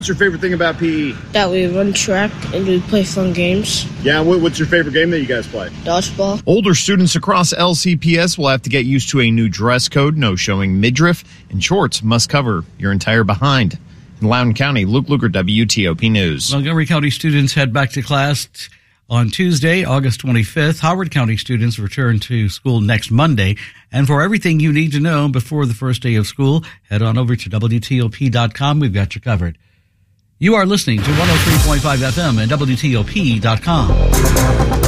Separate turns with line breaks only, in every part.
What's your favorite thing about PE?
That we run track and we play fun games.
Yeah, what's your favorite game that you guys play?
Dodgeball.
Older students across LCPS will have to get used to a new dress code, no showing midriff, and shorts must cover your entire behind. In Loudoun County, Luke Luger, WTOP News.
Montgomery County students head back to class on Tuesday, August 25th. Howard County students return to school next Monday. And for everything you need to know before the first day of school, head on over to WTOP.com. We've got you covered. You are listening to 103.5 FM and WTOP.com.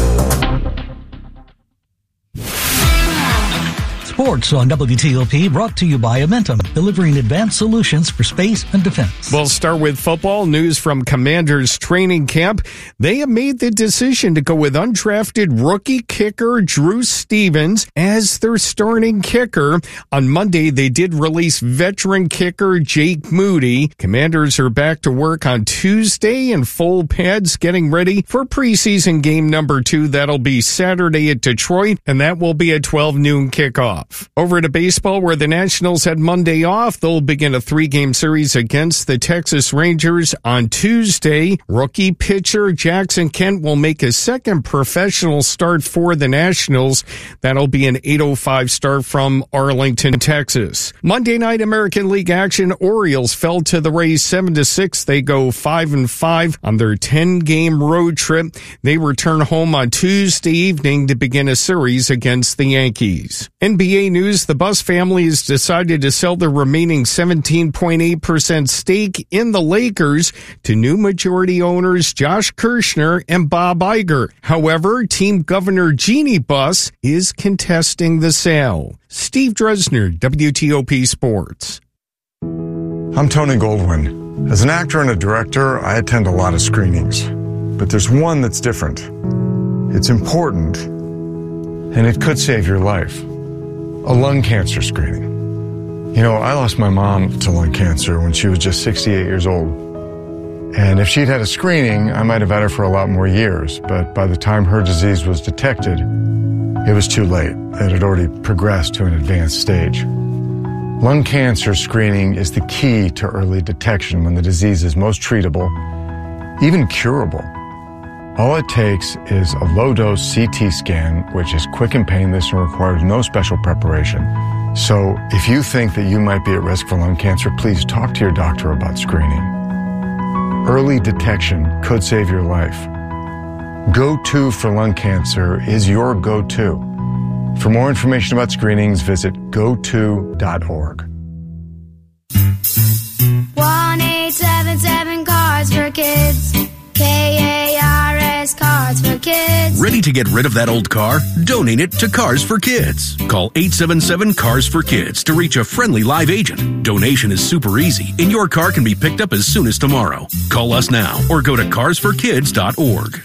Sports on WTOP brought to you by Amentum, delivering advanced solutions for space and defense.
We'll start with football news from Commanders training camp. They have made the decision to go with undrafted rookie kicker Drew Stevens as their starting kicker. On Monday, they did release veteran kicker Jake Moody. Commanders are back to work on Tuesday in full pads, getting ready for preseason game number 2. That'll be Saturday at Detroit, and that will be a 12 noon kickoff. Over to baseball, where the Nationals had Monday off, they'll begin a 3-game series against the Texas Rangers on Tuesday. Rookie pitcher Jackson Kent will make his second professional start for the Nationals. That'll be an 8:05 start from Arlington, Texas. Monday night American League action, Orioles fell to the Rays 7-6. They go 5-5 on their 10-game road trip. They return home on Tuesday evening to begin a series against the Yankees. NBA news, the Buss family has decided to sell their remaining 17.8% stake in the Lakers to new majority owners Josh Kirshner and Bob Iger. However, team governor Jeannie Buss is contesting the sale. Steve Dresner, WTOP Sports.
I'm Tony Goldwyn. As an actor and a director, I attend a lot of screenings. But there's one that's different. It's important, and it could save your life. A lung cancer screening. You know, I lost my mom to lung cancer when she was just 68 years old. And if she'd had a screening, I might have had her for a lot more years. But by the time her disease was detected, it was too late. It had already progressed to an advanced stage. Lung cancer screening is the key to early detection when the disease is most treatable, even curable. All it takes is a low-dose CT scan, which is quick and painless and requires no special preparation. So if you think that you might be at risk for lung cancer, please talk to your doctor about screening. Early detection could save your life. Go-To for lung cancer is your go-to. For more information about screenings, visit goto.org.
1-877 Cars for Kids. KARS Cars for Kids.
Ready to get rid of that old car? Donate it to Cars for Kids. Call 877 Cars for Kids to reach a friendly live agent. Donation is super easy, and your car can be picked up as soon as tomorrow. Call us now or go to carsforkids.org.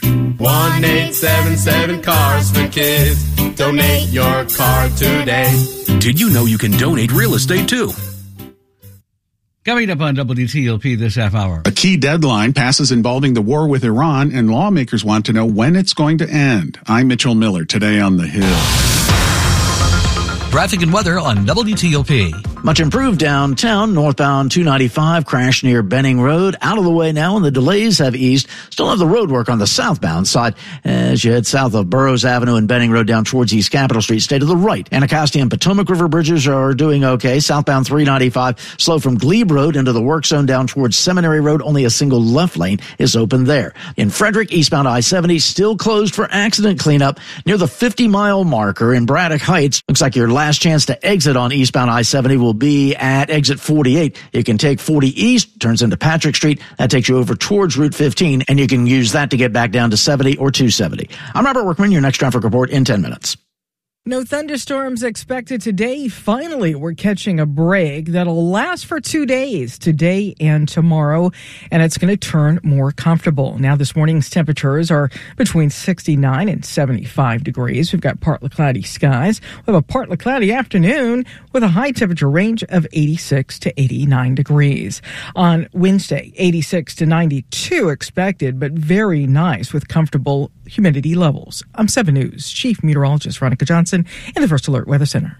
1-877 Cars for Kids. Donate your car today.
Did you know you can donate real estate too?
Coming up on WTOP this half hour.
A key deadline passes involving the war with Iran, and lawmakers want to know when it's going to end. I'm Mitchell Miller, today on The Hill.
Traffic and weather on WTOP. Much improved downtown, northbound 295 crash near Benning Road. Out of the way now, and the delays have eased. Still have the road work on the southbound side as you head south of Burroughs Avenue and Benning Road down towards East Capitol Street. Stay to the right. Anacostia and Potomac River bridges are doing okay. Southbound 395 slow from Glebe Road into the work zone down towards Seminary Road. Only a single left lane is open there. In Frederick, eastbound I-70 still closed for accident cleanup near the 50-mile marker in Braddock Heights. Looks like your last chance to exit on eastbound I-70 will be at exit 48. You can take 40 east, turns into Patrick Street. That takes you over towards Route 15, and you can use that to get back down to 70 or 270. I'm Robert Workman, your next traffic report in 10 minutes.
No thunderstorms expected today. Finally, we're catching a break that'll last for 2 days, today and tomorrow, and it's going to turn more comfortable. Now, this morning's temperatures are between 69 and 75 degrees. We've got partly cloudy skies. We have a partly cloudy afternoon with a high temperature range of 86 to 89 degrees. On Wednesday, 86 to 92 expected, but very nice with comfortable humidity levels. I'm 7 News Chief Meteorologist Veronica Johnson in the First Alert Weather Center.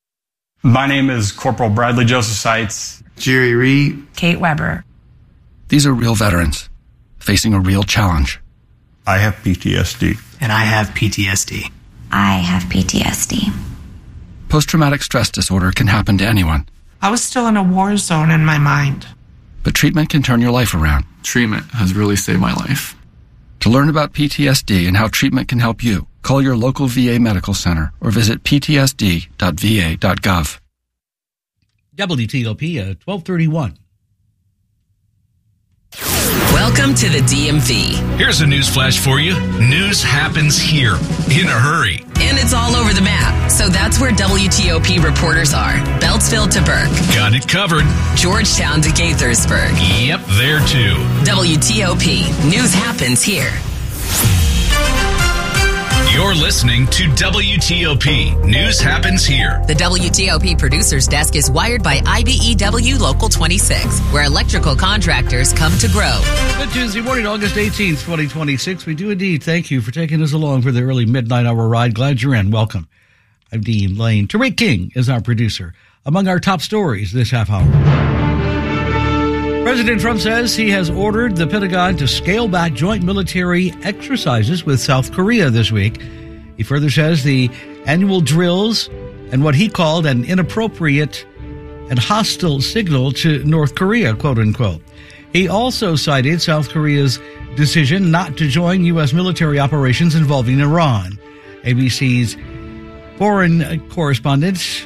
My name is Corporal Bradley Joseph Seitz.
Jerry Reed.
Kate Weber.
These are real veterans facing a real challenge.
I have PTSD.
And I have PTSD.
I have PTSD.
Post-traumatic stress disorder can happen to anyone.
I was still in a war zone in my mind.
But treatment can turn your life around.
Treatment has really saved my life.
To learn about PTSD and how treatment can help you, call your local VA medical center or visit ptsd.va.gov.
WTOP 1231.
Welcome to the DMV.
Here's a news flash for you. News happens here in a hurry.
And it's all over the map. So that's where WTOP reporters are. Beltsville to Burke.
Got it covered.
Georgetown to Gaithersburg.
Yep, there too.
WTOP. News happens here.
You're listening to WTOP. News happens here.
The WTOP producer's desk is wired by IBEW Local 26, where electrical contractors come to grow.
Good Tuesday morning, August 18th, 2026. We do indeed thank you for taking us along for the early midnight hour ride. Glad you're in. Welcome. I'm Dean Lane. Tariq King is our producer. Among our top stories this half hour, President Trump says he has ordered the Pentagon to scale back joint military exercises with South Korea this week. He further says the annual drills and what he called an inappropriate and hostile signal to North Korea, quote unquote. He also cited South Korea's decision not to join U.S. military operations involving Iran. ABC's foreign correspondent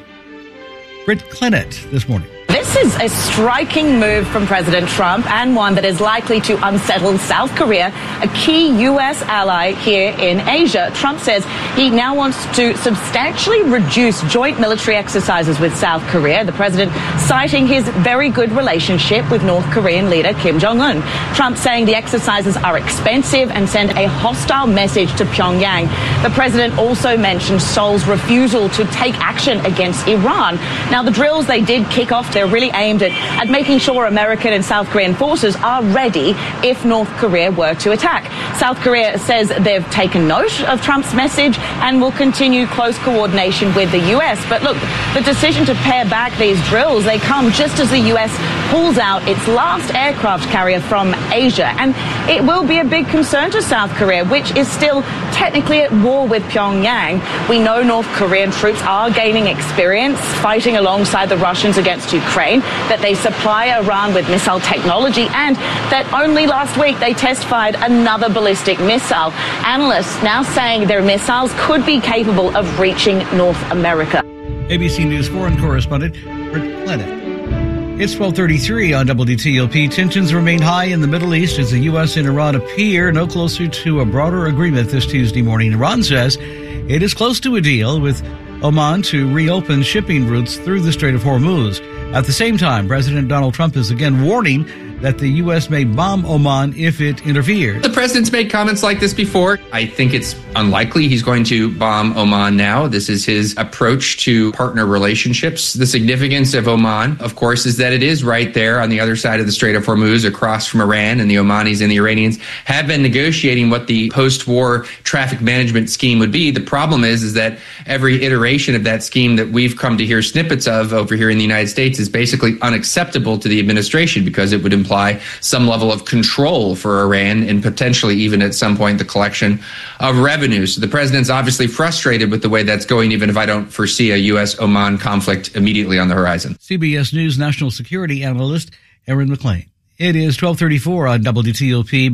Britt Clennett this morning.
This is a striking move from President Trump and one that is likely to unsettle South Korea, a key U.S. ally here in Asia. Trump says he now wants to substantially reduce joint military exercises with South Korea, the president citing his very good relationship with North Korean leader Kim Jong-un. Trump saying the exercises are expensive and send a hostile message to Pyongyang. The president also mentioned Seoul's refusal to take action against Iran. Now, the drills they did kick off, they're really aimed at making sure American and South Korean forces are ready if North Korea were to attack. South Korea says they've taken note of Trump's message and will continue close coordination with the U.S. But look, the decision to pare back these drills, they come just as the U.S. pulls out its last aircraft carrier from Asia. And it will be a big concern to South Korea, which is still technically at war with Pyongyang. We know North Korean troops are gaining experience fighting alongside the Russians against Ukraine, that they supply Iran with missile technology, and that only last week they test fired another ballistic missile. Analysts now saying their missiles could be capable of reaching North America.
ABC News foreign correspondent Britt Clennett. It's 12:33 on WTOP. Tensions remain high in the Middle East as the U.S. and Iran appear no closer to a broader agreement this Tuesday morning. Iran says it is close to a deal with Oman to reopen shipping routes through the Strait of Hormuz. At the same time, President Donald Trump is again warning that the U.S. may bomb Oman if it interferes.
The president's made comments like this before. I think it's unlikely he's going to bomb Oman now. This is his approach to partner relationships. The significance of Oman, of course, is that it is right there on the other side of the Strait of Hormuz, across from Iran, and the Omanis and the Iranians have been negotiating what the post-war traffic management scheme would be. The problem is that every iteration of that scheme that we've come to hear snippets of over here in the United States is basically unacceptable to the administration because it would imply some level of control for Iran and potentially even at some point the collection of revenue. So the president's obviously frustrated with the way that's going, even if I don't foresee a U.S.-Oman conflict immediately on the horizon.
CBS News national security analyst Aaron McClain. It is 12:34 on WTOP.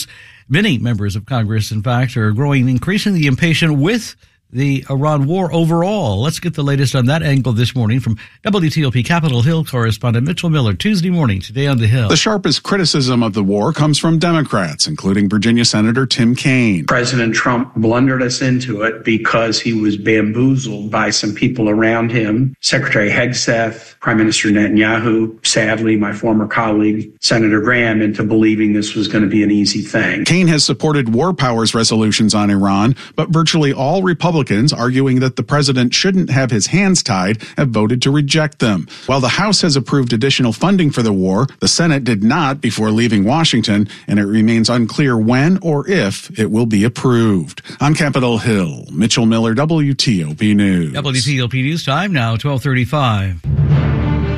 Many members of Congress, in fact, are growing increasingly impatient with the Iran war overall. Let's get the latest on that angle this morning from WTOP Capitol Hill correspondent Mitchell Miller. Tuesday morning, Today on the Hill.
The sharpest criticism of the war comes from Democrats, including Virginia Senator Tim Kaine.
President Trump blundered us into it because he was bamboozled by some people around him. Secretary Hegseth, Prime Minister Netanyahu, sadly, my former colleague, Senator Graham, into believing this was going to be an easy thing.
Kaine has supported war powers resolutions on Iran, but virtually all Republicans arguing that the president shouldn't have his hands tied have voted to reject them. While the House has approved additional funding for the war, the Senate did not before leaving Washington, and it remains unclear when or if it will be approved. On Capitol Hill, Mitchell Miller, WTOP News.
WTOP News time now, 12:35.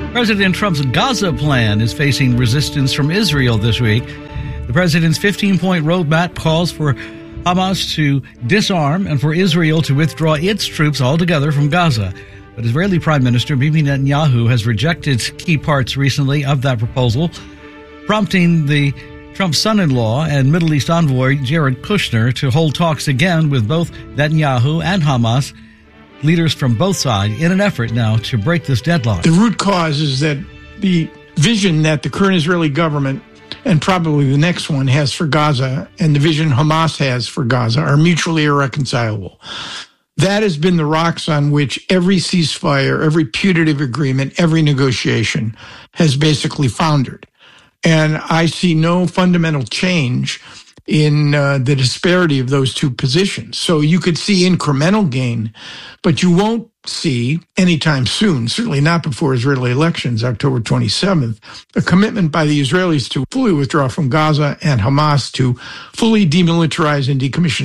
President Trump's Gaza plan is facing resistance from Israel this week. The president's 15-point roadmap calls for Hamas to disarm and for Israel to withdraw its troops altogether from Gaza. But Israeli Prime Minister Bibi Netanyahu has rejected key parts recently of that proposal, prompting the Trump's son-in-law and Middle East envoy Jared Kushner to hold talks again with both Netanyahu and Hamas, leaders from both sides, in an effort now to break this deadlock.
The root cause is that the vision that the current Israeli government and probably the next one has for Gaza and the vision Hamas has for Gaza are mutually irreconcilable. That has been the rocks on which every ceasefire, every putative agreement, every negotiation has basically foundered. And I see no fundamental change in the disparity of those two positions. So you could see incremental gain, but you won't see anytime soon, certainly not before Israeli elections, October 27th, a commitment by the Israelis to fully withdraw from Gaza and Hamas to fully demilitarize and decommission.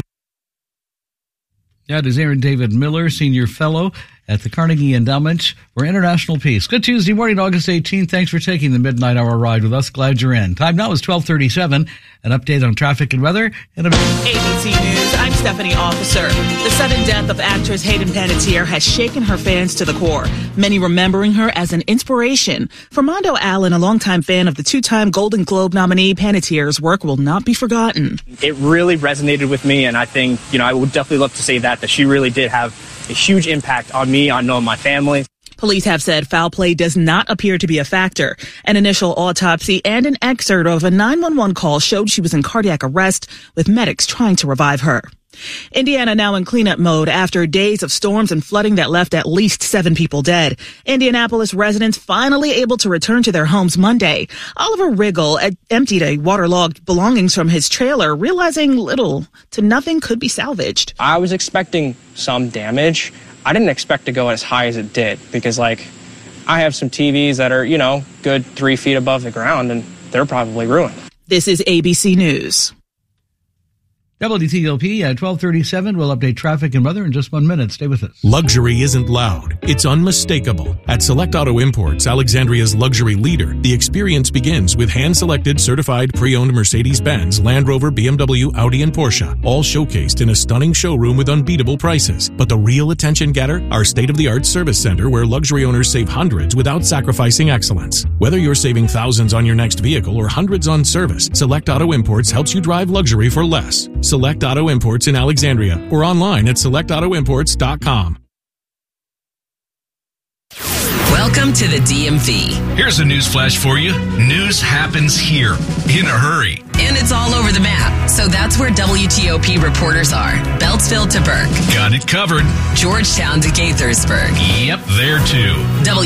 That is Aaron David Miller, Senior Fellow at the Carnegie Endowment for International Peace. Good Tuesday morning, August 18th. Thanks for taking the Midnight Hour ride with us. Glad you're in. Time now is 12:37. An update on traffic and weather in a minute.
ABC News, I'm Stephanie Officer. The sudden death of actress Hayden Panettiere has shaken her fans to the core, many remembering her as an inspiration. For Mondo Allen, a longtime fan of the two-time Golden Globe nominee, Panettiere's work will not be forgotten.
It really resonated with me, and I think, I would definitely love to say that she really did have a huge impact on me, on my family.
Police have said foul play does not appear to be a factor. An initial autopsy and an excerpt of a 911 call showed she was in cardiac arrest, with medics trying to revive her. Indiana now in cleanup mode after days of storms and flooding that left at least 7 people dead. Indianapolis residents finally able to return to their homes Monday. Oliver Riggle emptied a waterlogged belongings from his trailer, realizing little to nothing could be salvaged.
I was expecting some damage. I didn't expect to go as high as it did because, I have some TVs that are, good 3 feet above the ground, and they're probably ruined.
This is ABC News.
WTOP at 12:37. We'll update traffic and weather in just 1 minute. Stay with us.
Luxury isn't loud. It's unmistakable. At Select Auto Imports, Alexandria's luxury leader, the experience begins with hand-selected, certified, pre-owned Mercedes-Benz, Land Rover, BMW, Audi, and Porsche, all showcased in a stunning showroom with unbeatable prices. But the real attention getter? Our state-of-the-art service center where luxury owners save hundreds without sacrificing excellence. Whether you're saving thousands on your next vehicle or hundreds on service, Select Auto Imports helps you drive luxury for less. Select Auto Imports in Alexandria or online at selectautoimports.com.
Welcome to the DMV.
Here's a news flash for you. News happens here in a hurry.
And it's all over the map. So that's where WTOP reporters are. Beltsville to Burke.
Got it covered.
Georgetown to Gaithersburg.
Yep, there too.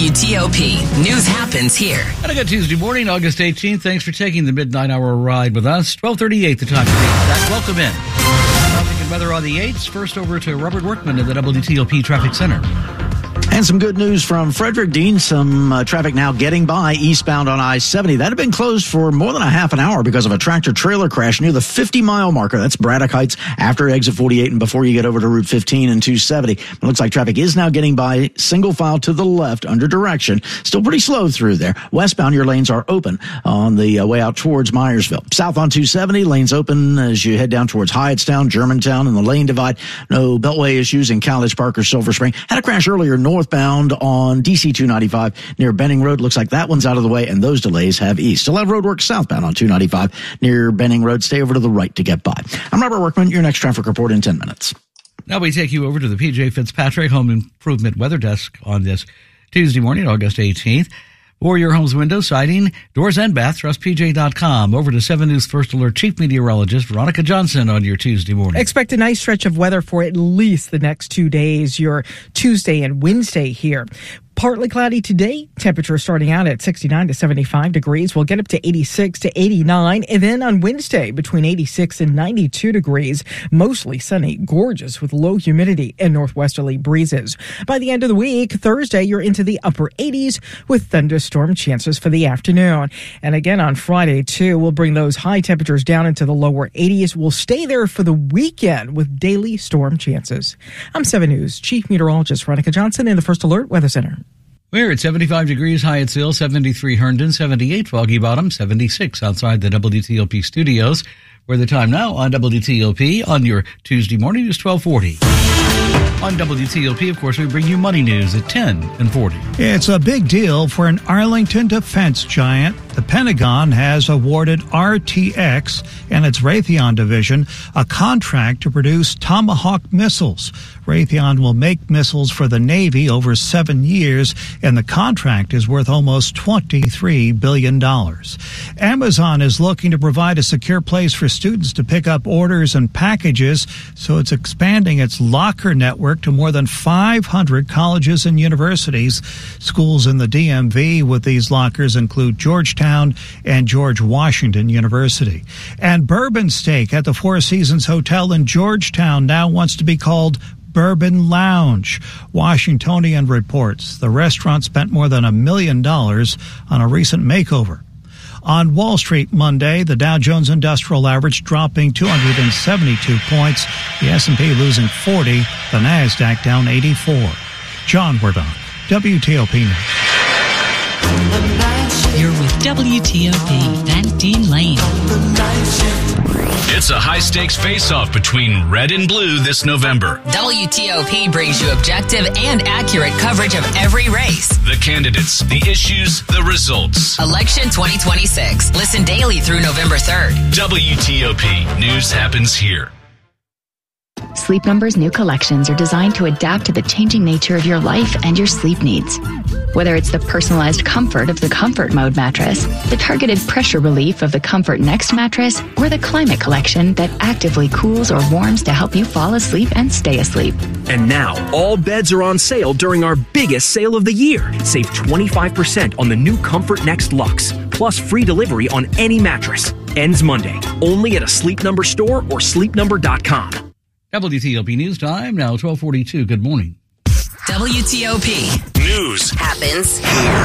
WTOP. News happens here.
And a good Tuesday morning, August 18th. Thanks for taking the Midnight Hour ride with us. 12:38 the time to read that. Welcome in. Traffic and weather on the 8s. First over to Robert Workman at the WTOP Traffic Center.
And some good news from Frederick Dean. Some traffic now getting by eastbound on I-70. That had been closed for more than a half an hour because of a tractor-trailer crash near the 50-mile marker. That's Braddock Heights after exit 48 and before you get over to Route 15 and 270. It looks like traffic is now getting by single file to the left under direction. Still pretty slow through there. Westbound, your lanes are open on the way out towards Myersville. South on 270, lanes open as you head down towards Hyattstown, Germantown, and the lane divide. No beltway issues in College Park or Silver Spring. Had a crash earlier northbound on DC 295 near Benning Road. Looks like that one's out of the way, and those delays have eased. Still have roadwork southbound on 295 near Benning Road. Stay over to the right to get by. I'm Robert Workman. Your next traffic report in 10 minutes.
Now we take you over to the PJ Fitzpatrick Home Improvement Weather Desk on this Tuesday morning, August 18th. For your home's window, siding, doors, and bath, trust PJ.com. Over to 7 News First Alert Chief Meteorologist Veronica Johnson on your Tuesday morning.
Expect a nice stretch of weather for at least the next 2 days, your Tuesday and Wednesday here. Partly cloudy today. Temperature starting out at 69 to 75 degrees. We'll get up to 86 to 89. And then on Wednesday, between 86 and 92 degrees. Mostly sunny, gorgeous with low humidity and northwesterly breezes. By the end of the week, Thursday, you're into the upper 80s with thunderstorm chances for the afternoon. And again on Friday, too, we'll bring those high temperatures down into the lower 80s. We'll stay there for the weekend with daily storm chances. I'm 7 News Chief Meteorologist Veronica Johnson in the First Alert Weather Center.
We're at 75 degrees Hyattsville, 73 Herndon, 78 Foggy Bottom, 76 outside the WTOP studios, where the time now on WTOP on your Tuesday morning is 12:40. On WTOP, of course, we bring you money news at 10 and 40.
It's a big deal for an Arlington defense giant. The Pentagon has awarded RTX and its Raytheon division a contract to produce Tomahawk missiles. Raytheon will make missiles for the Navy over 7 years, and the contract is worth almost $23 billion. Amazon is looking to provide a secure place for students to pick up orders and packages, so it's expanding its locker network to more than 500 colleges and universities. Schools in the DMV with these lockers include Georgetown and George Washington University. And Bourbon Steak at the Four Seasons Hotel in Georgetown now wants to be called Bourbon Lounge. Washingtonian reports the restaurant spent more than $1 million on a recent makeover. On Wall Street Monday, the Dow Jones Industrial Average dropping 272 points, the S&P losing 40, the Nasdaq down 84. John Murdoch, WTOP News.
You're with WTOP and Dean Lane.
It's a high-stakes face-off between red and blue this November.
WTOP brings you objective and accurate coverage of every race.
The candidates, the issues, the results.
Election 2026. Listen daily through November 3rd.
WTOP. News happens here.
Sleep Number's new collections are designed to adapt to the changing nature of your life and your sleep needs. Whether it's the personalized comfort of the Comfort Mode mattress, the targeted pressure relief of the Comfort Next mattress, or the Climate Collection that actively cools or warms to help you fall asleep and stay asleep.
And now, all beds are on sale during our biggest sale of the year. Save 25% on the new Comfort Next Luxe, plus free delivery on any mattress. Ends Monday, only at a Sleep Number store or sleepnumber.com.
WTOP News Time, now 12:42. Good morning.
WTOP.
News
happens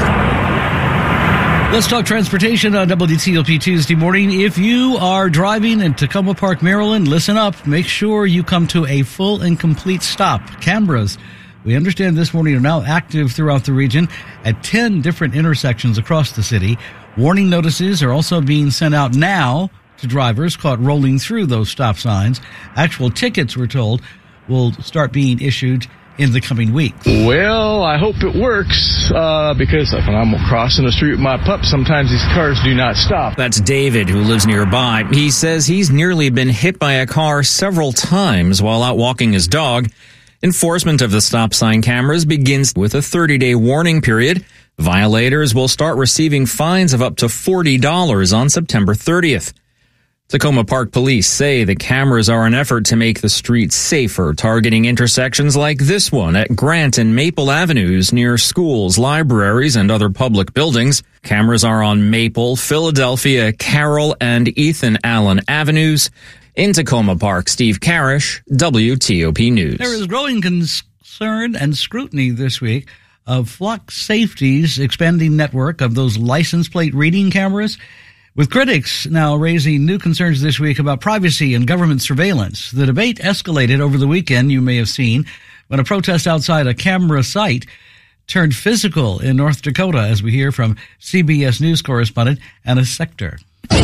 here.
Let's talk transportation on WTOP Tuesday morning. If you are driving in Tacoma Park, Maryland, listen up. Make sure you come to a full and complete stop. Cameras, we understand this morning, are now active throughout the region at 10 different intersections across the city. Warning notices are also being sent out now to drivers caught rolling through those stop signs. Actual tickets, we're told, will start being issued in the coming weeks.
Well, I hope it works, because when I'm crossing the street with my pup, sometimes these cars do not stop.
That's David, who lives nearby. He says he's nearly been hit by a car several times while out walking his dog. Enforcement of the stop sign cameras begins with a 30-day warning period. Violators will start receiving fines of up to $40 on September 30th. Tacoma Park Police say the cameras are an effort to make the streets safer, targeting intersections like this one at Grant and Maple Avenues near schools, libraries, and other public buildings. Cameras are on Maple, Philadelphia, Carroll, and Ethan Allen Avenues. In Tacoma Park, Steve Karish, WTOP News.
There is growing concern and scrutiny this week of Flock Safety's expanding network of those license plate reading cameras, with critics now raising new concerns this week about privacy and government surveillance. The debate escalated over the weekend, you may have seen, when a protest outside a camera site turned physical in North Dakota, as we hear from CBS News correspondent Anna Sector.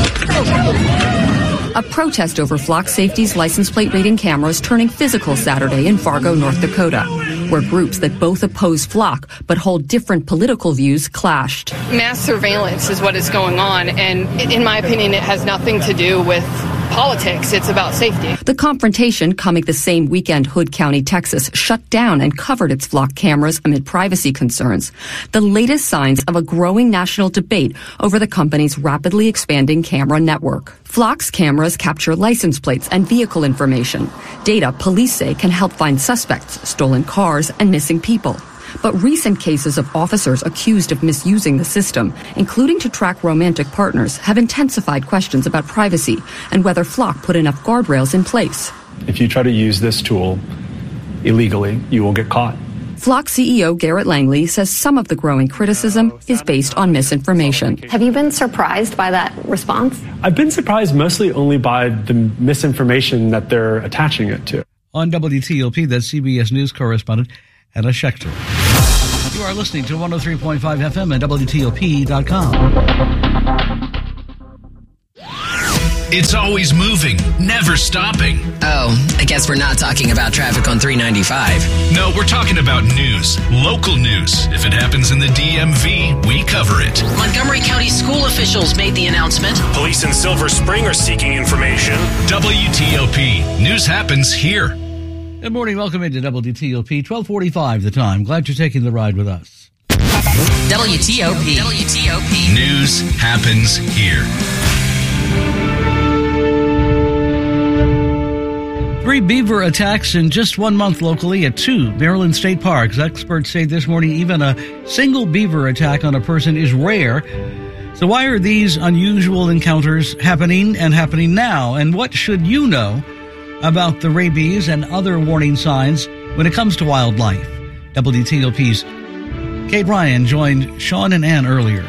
A protest over Flock Safety's license plate reading cameras turning physical Saturday in Fargo, North Dakota, where groups that both oppose Flock but hold different political views clashed.
Mass surveillance is what is going on, and in my opinion, it has nothing to do with politics. It's about safety.
The confrontation coming the same weekend Hood County, Texas, shut down and covered its Flock cameras amid privacy concerns. The latest signs of a growing national debate over the company's rapidly expanding camera network. Flock's cameras capture license plates and vehicle information, data police say can help find suspects, stolen cars, and missing people. But recent cases of officers accused of misusing the system, including to track romantic partners, have intensified questions about privacy and whether Flock put enough guardrails in place.
If you try to use this tool illegally, you will get caught.
Flock CEO Garrett Langley says some of the growing criticism is based on misinformation.
Have you been surprised by that response?
I've been surprised mostly only by the misinformation that they're attaching it to.
On WTOP, that's CBS News correspondent Anna Schechter. You are are listening to 103.5 FM at WTOP.com.
It's always moving, never stopping.
Oh, I guess we're not talking about traffic on 395.
No, we're talking about news, local news. If it happens in the DMV, we cover it.
Montgomery County school officials made the announcement.
Police in Silver Spring are seeking information.
WTOP. News happens here.
Good morning. Welcome into WTOP. 1245 the time. Glad you're taking the ride with us.
WTOP.
News happens here.
3 beaver attacks in just 1 month locally at 2 Maryland state parks. Experts say this morning even a single beaver attack on a person is rare. So why are these unusual encounters happening now? And what should you know about the rabies and other warning signs when it comes to wildlife? WTOP's Kate Ryan joined Sean and Ann earlier.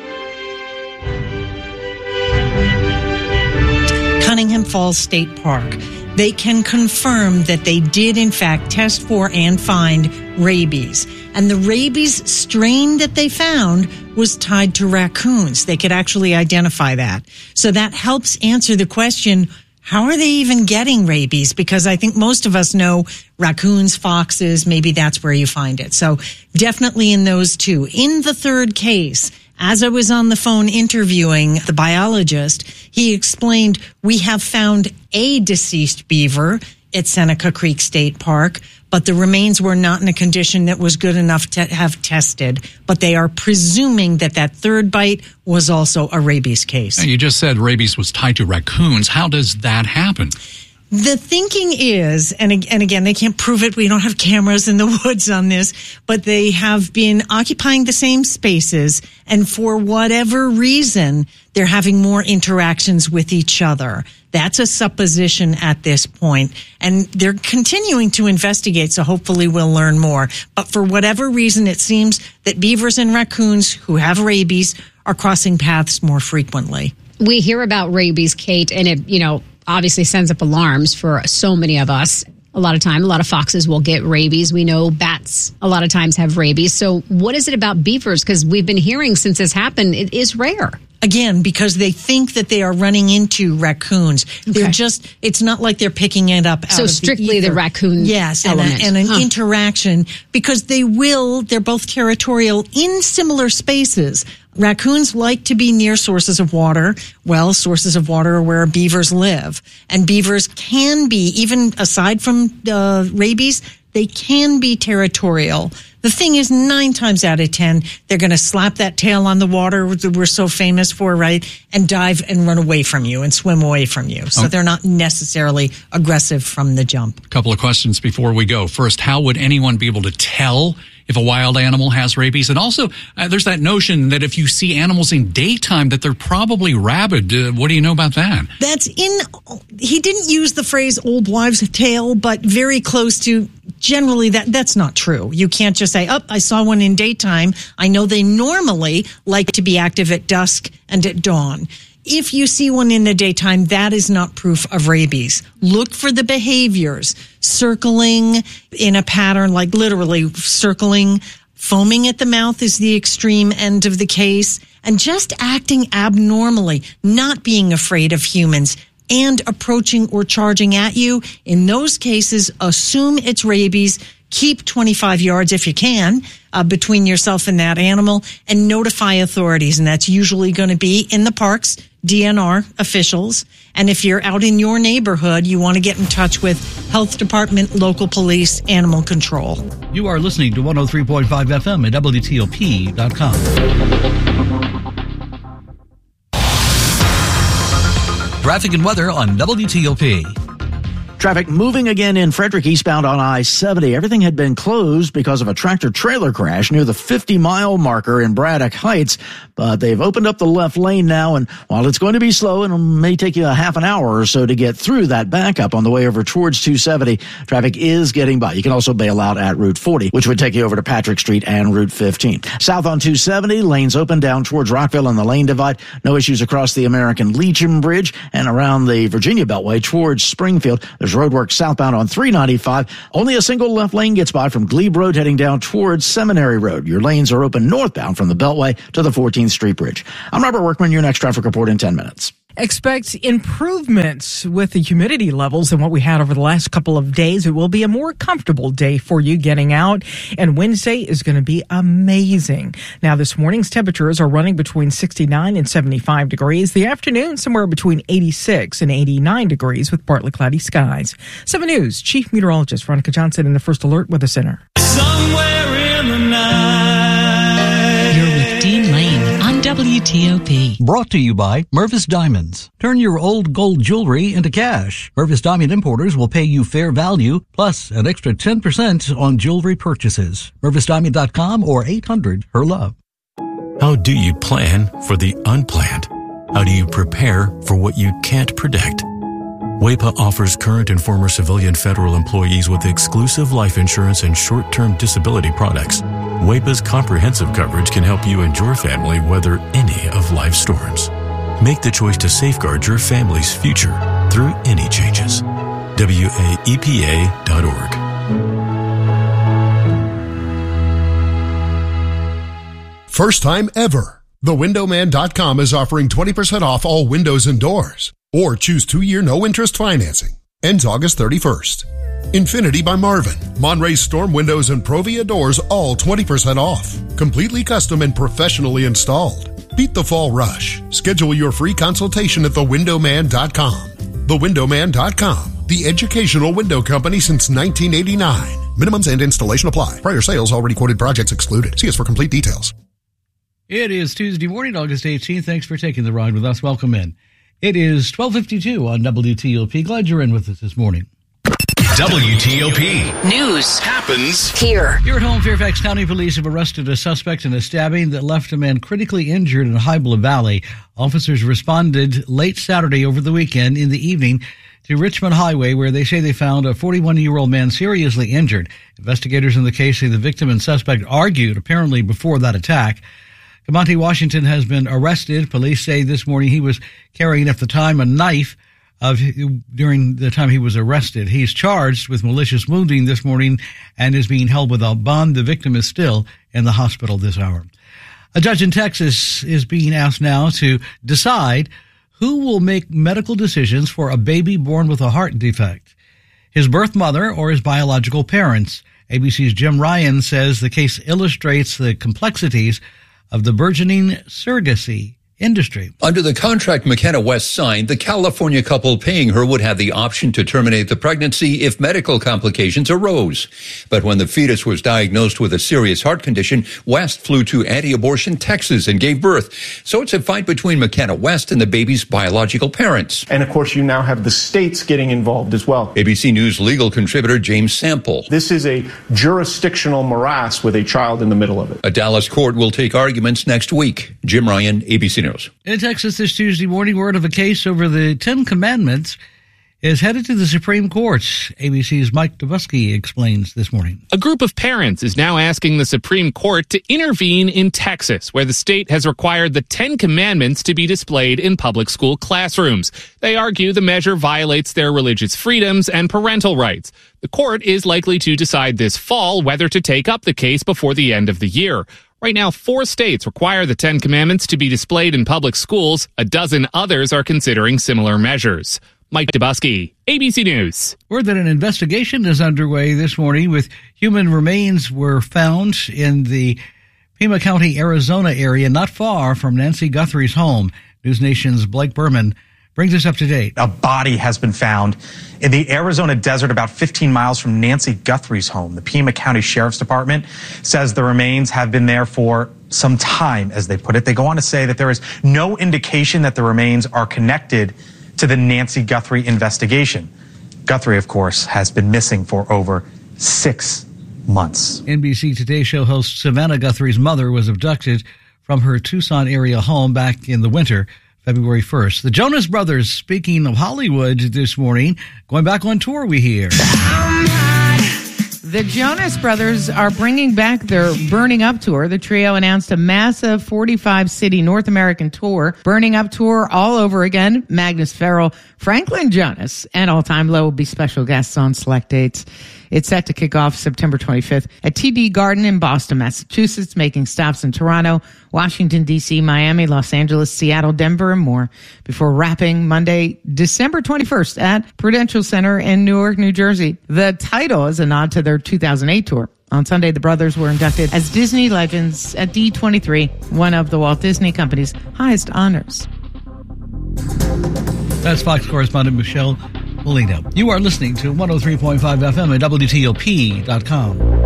Cunningham Falls State Park. They can confirm that they did, in fact, test for and find rabies. And the rabies strain that they found was tied to raccoons. They could actually identify that. So that helps answer the question, how are they even getting rabies? Because I think most of us know raccoons, foxes, maybe that's where you find it. So definitely in those two. In the third case, as I was on the phone interviewing the biologist, he explained we have found a deceased beaver at Seneca Creek State Park, but the remains were not in a condition that was good enough to have tested. But they are presuming that that third bite was also a rabies case.
You just said rabies was tied to raccoons. How does that happen?
The thinking is, and again, they can't prove it. We don't have cameras in the woods on this, but they have been occupying the same spaces. And for whatever reason, they're having more interactions with each other. That's a supposition at this point. And they're continuing to investigate, so hopefully we'll learn more. But for whatever reason, it seems that beavers and raccoons who have rabies are crossing paths more frequently.
We hear about rabies, Kate, and it, obviously sends up alarms for so many of us. A lot of foxes will get rabies. We know bats a lot of times have rabies. So what is it about beavers? Because we've been hearing since this happened, it is rare.
Again, because they think that they are running into raccoons. Okay. It's not like they're picking it up out
so
of
strictly
the
raccoon element.
And an interaction, because they're both territorial in similar spaces. Raccoons like to be near sources of water. Well, sources of water are where beavers live. And beavers can be, even aside from rabies, they can be territorial. The thing is, 9 times out of 10, they're going to slap that tail on the water that we're so famous for, right? And dive and run away from you and swim away from you. So they're not necessarily aggressive from the jump.
A couple of questions before we go. First, how would anyone be able to tell if a wild animal has rabies? And also, there's that notion that if you see animals in daytime, that they're probably rabid. What do you know about that?
He didn't use the phrase old wives' tale, but very close to, generally that's not true. You can't just say, I saw one in daytime. I know they normally like to be active at dusk and at dawn. If you see one in the daytime, that is not proof of rabies. Look for the behaviors. Circling in a pattern, like literally circling. Foaming at the mouth is the extreme end of the case. And just acting abnormally, not being afraid of humans, and approaching or charging at you. In those cases, assume it's rabies. Keep 25 yards if you can between yourself and that animal, and notify authorities. And that's usually going to be in the parks, DNR officials. And if you're out in your neighborhood, you want to get in touch with health department, local police, animal control.
You are listening to 103.5 FM at WTOP.com. Traffic and weather on WTOP.
Traffic moving again in Frederick eastbound on I-70. Everything had been closed because of a tractor-trailer crash near the 50-mile marker in Braddock Heights, but they've opened up the left lane now, and while it's going to be slow and it may take you a half an hour or so to get through that backup on the way over towards 270, traffic is getting by. You can also bail out at Route 40, which would take you over to Patrick Street and Route 15. South on 270, lanes open down towards Rockville and the lane divide. No issues across the American Legion Bridge and around the Virginia Beltway towards Springfield. There's There's roadwork southbound on 395. Only a single left lane gets by from Glebe Road heading down towards Seminary Road. Your lanes are open northbound from the Beltway to the 14th Street Bridge. I'm Robert Workman, your next traffic report in 10 minutes.
Expect improvements with the humidity levels than what we had over the last couple of days. It will be a more comfortable day for you getting out, and Wednesday is going to be amazing. Now, this morning's temperatures are running between 69 and 75 degrees. The afternoon, somewhere between 86 and 89 degrees with partly cloudy skies. 7 News Chief Meteorologist Veronica Johnson in the First Alert Weather Center.
Somewhere in the night.
You're with Dean Lane on WTOP.
Brought to you by Mervis Diamonds. Turn your old gold jewelry into cash. Mervis Diamond Importers will pay you fair value plus an extra 10% on jewelry purchases. MervisDiamond.com or 800-HER-LOVE.
How do you plan for the unplanned? How do you prepare for what you can't predict? WAEPA offers current and former civilian federal employees with exclusive life insurance and short-term disability products. WAEPA's comprehensive coverage can help you and your family weather any of life's storms. Make the choice to safeguard your family's future through any changes. WAEPA.org.
First time ever. TheWindowman.com is offering 20% off all windows and doors. Or choose 2-year no-interest financing. Ends August 31st. Infinity by Marvin. Monterey Storm Windows and Provia Doors all 20% off. Completely custom and professionally installed. Beat the fall rush. Schedule your free consultation at TheWindowman.com. TheWindowman.com. The educational window company since 1989. Minimums and installation apply. Prior sales already quoted projects excluded. See us for complete details.
It is Tuesday morning, August 18th. Thanks for taking the ride with us. Welcome in. It is 12:52 on WTOP. Glad you're in with us this morning.
WTOP.
News
happens
here.
Here at home, Fairfax County Police have arrested a suspect in a stabbing that left a man critically injured in Hybla Valley. Officers responded late Saturday over the weekend in the evening to Richmond Highway, where they say they found a 41-year-old man seriously injured. Investigators in the case say the victim and suspect argued, apparently before that attack. Camonte Washington has been arrested. Police say this morning he was carrying at the time a knife during the time he was arrested. He's charged with malicious wounding this morning and is being held without bond. The victim is still in the hospital this hour. A judge in Texas is being asked now to decide who will make medical decisions for a baby born with a heart defect, his birth mother or his biological parents. ABC's Jim Ryan says the case illustrates the complexities of the burgeoning surrogacy industry.
Under the contract McKenna West signed, the California couple paying her would have the option to terminate the pregnancy if medical complications arose. But when the fetus was diagnosed with a serious heart condition, West flew to anti-abortion Texas and gave birth. So it's a fight between McKenna West and the baby's biological parents.
And of course, you now have the states getting involved as well.
ABC News legal contributor James Sample.
This is a jurisdictional morass with a child in the middle of it.
A Dallas court will take arguments next week. Jim Ryan, ABC News.
In Texas this Tuesday morning, word of a case over the 10 Commandments is headed to the Supreme Court. ABC's Mike Dubusky explains this morning.
A group of parents is now asking the Supreme Court to intervene in Texas, where the state has required the 10 Commandments to be displayed in public school classrooms. They argue the measure violates their religious freedoms and parental rights. The court is likely to decide this fall whether to take up the case before the end of the year. Right now, 4 states require the 10 Commandments to be displayed in public schools. A dozen others are considering similar measures. Mike Dubusky, ABC News.
Word that an investigation is underway this morning with human remains were found in the Pima County, Arizona area, not far from Nancy Guthrie's home. News Nation's Blake Berman brings us up to date.
A body has been found in the Arizona desert about 15 miles from Nancy Guthrie's home. The Pima County Sheriff's Department says the remains have been there for some time, as they put it. They go on to say that there is no indication that the remains are connected to the Nancy Guthrie investigation. Guthrie, of course, has been missing for over 6 months.
NBC Today Show host Savannah Guthrie's mother was abducted from her Tucson area home back in the winter, February 1st. The Jonas Brothers, speaking of Hollywood this morning, going back on tour, we hear.
The Jonas Brothers are bringing back their Burning Up tour. The trio announced a massive 45-city North American tour. Burning Up tour all over again. Magnus Farrell, Franklin Jonas, and All Time Low will be special guests on select dates. It's set to kick off September 25th at TD Garden in Boston, Massachusetts, making stops in Toronto, Washington, D.C., Miami, Los Angeles, Seattle, Denver, and more, before wrapping Monday, December 21st at Prudential Center in Newark, New Jersey. The title is a nod to their 2008 tour. On Sunday, the brothers were inducted as Disney Legends at D23, one of the Walt Disney Company's highest honors.
That's Fox correspondent Michelle Molino. You are listening to 103.5 FM at WTOP.com.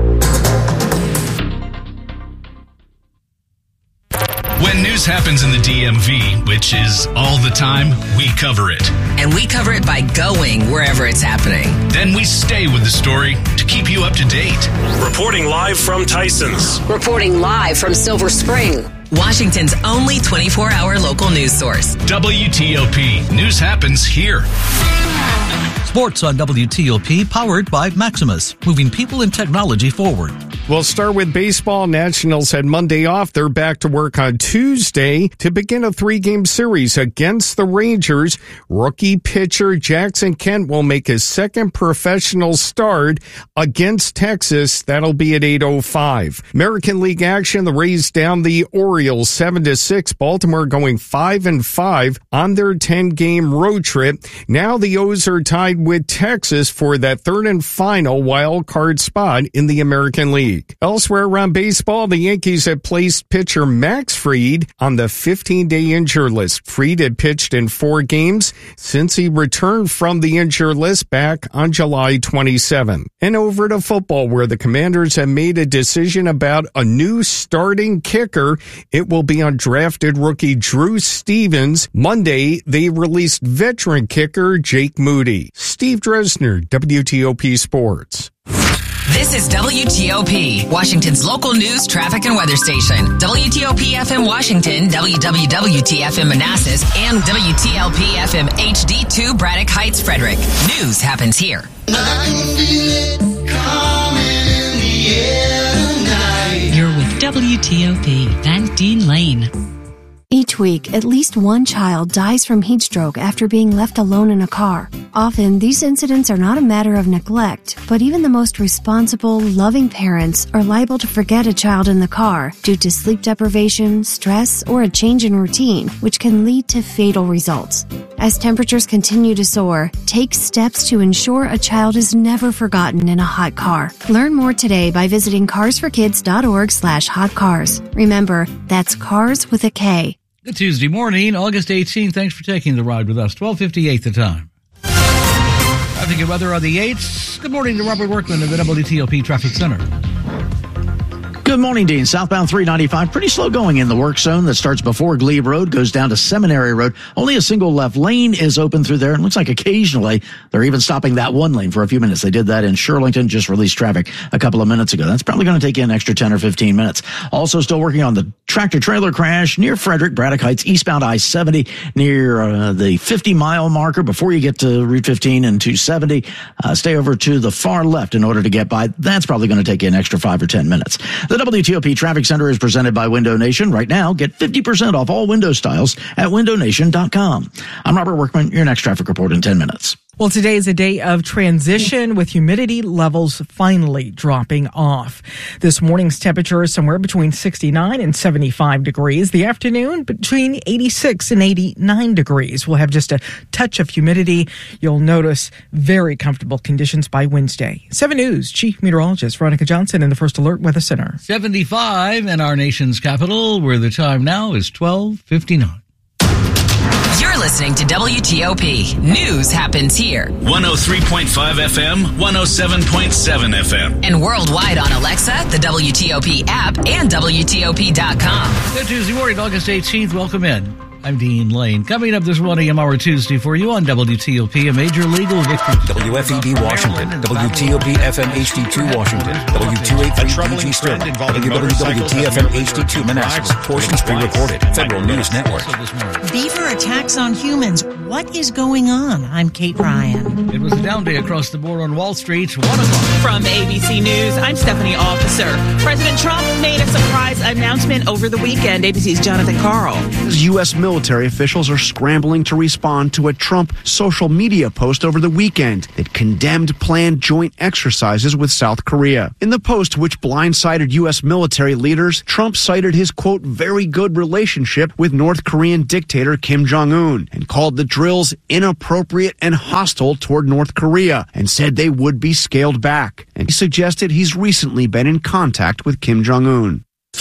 When news happens in the DMV, which is all the time, we cover it.
And we cover it by going wherever it's happening.
Then we stay with the story to keep you up to date.
Reporting live from Tyson's.
Reporting live from Silver Spring.
Washington's only 24-hour local news source.
WTOP. News happens here.
Sports on WTOP, powered by Maximus, moving people and technology forward.
We'll start with baseball. Nationals had Monday off. They're back to work on Tuesday to begin a 3-game series against the Rangers. Rookie pitcher Jackson Kent will make his second professional start against Texas. That'll be at 8:05. American League action, the Rays down the Orioles 7-6. Baltimore going 5-5 on their 10-game road trip. Now the O's are tied with Texas for that third and final wild card spot in the American League. Elsewhere around baseball, the Yankees have placed pitcher Max Fried on the 15-day injured list. Fried had pitched in 4 games since he returned from the injured list back on July 27. And over to football, where the Commanders have made a decision about a new starting kicker. It will be undrafted rookie Drew Stevens. Monday, they released veteran kicker Jake Moody. Steve Dresner, WTOP Sports.
This is WTOP, Washington's local news, traffic, and weather station. WTOP FM Washington, WWWT-FM Manassas, and WTLP-FM HD2 Braddock Heights, Frederick. News happens here.
You're with WTOP, Van Dean Lane.
Each week, at least one child dies from heat stroke after being left alone in a car. Often, these incidents are not a matter of neglect, but even the most responsible, loving parents are liable to forget a child in the car due to sleep deprivation, stress, or a change in routine, which can lead to fatal results. As temperatures continue to soar, take steps to ensure a child is never forgotten in a hot car. Learn more today by visiting carsforkids.org/hotcars. Remember, that's cars with a K.
Good Tuesday morning, August 18th. Thanks for taking the ride with us. 12:58 the time. Traffic and weather on the 8s. Good morning to Robert Workman of the WTOP Traffic Center.
Good morning, Dean. Southbound 395, pretty slow going in the work zone that starts before Glebe Road, goes down to Seminary Road. Only a single left lane is open through there. And looks like occasionally they're even stopping that one lane for a few minutes. They did that in Shirlington, just released traffic a couple of minutes ago. That's probably going to take you an extra 10 or 15 minutes. Also still working on the tractor-trailer crash near Frederick, Braddock Heights, eastbound I-70 near the 50-mile marker before you get to Route 15 and 270. Stay over to the far left in order to get by. That's probably going to take you an extra 5 or 10 minutes. The WTOP Traffic Center is presented by Window Nation. Right now, get 50% off all window styles at windownation.com. I'm Robert Workman, your next traffic report in 10 minutes.
Well, today is a day of transition with humidity levels finally dropping off. This morning's temperature is somewhere between 69 and 75 degrees. The afternoon between 86 and 89 degrees. We'll have just a touch of humidity. You'll notice very comfortable conditions by Wednesday. 7 News Chief Meteorologist Veronica Johnson in the First Alert Weather Center.
75 in our nation's capital, where the time now is 12:59.
You're listening to WTOP. News happens here.
103.5 FM, 107.7 FM.
And worldwide on Alexa, the WTOP app, and WTOP.com.
Good Tuesday morning, August 18th. Welcome in. I'm Dean Lane. Coming up this 1 a.m. hour Tuesday for you on WTOP, a major legal victory.
WFEB Washington, WTOP FM HD2 Washington, W283 PG Sterling, WWWTFM HD2 Manassas, portions pre-recorded, Federal News Network.
Beaver attacks on humans. What is going on? I'm Kate Ryan.
It was a down day across the board on Wall Street. 1 o'clock.
From ABC News, I'm Stephanie Officer. President Trump made a surprise announcement over the weekend. ABC's Jonathan Carl.
U.S. military officials are scrambling to respond to a Trump social media post over the weekend that condemned planned joint exercises with South Korea. In the post, which blindsided U.S. military leaders, Trump cited his, quote, very good relationship with North Korean dictator Kim Jong-un and called the drills inappropriate and hostile toward North Korea and said they would be scaled back. And he suggested he's recently been in contact with Kim Jong-un.